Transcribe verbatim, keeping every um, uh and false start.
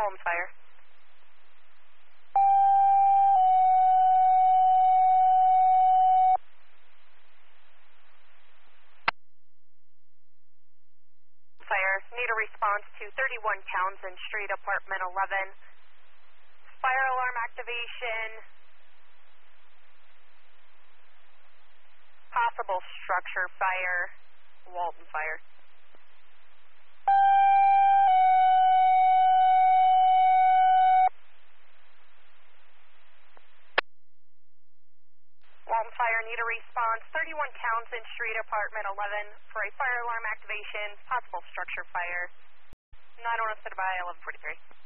Walton Fire. Fire, need a response to thirty-one Townsend Street, apartment eleven. Fire alarm activation. Possible structure fire. Walton Fire. Walton Fire, need a response. thirty-one Townsend Street, apartment eleven, for a fire alarm activation, possible structure fire. nine one oh, stood by eleven forty-three.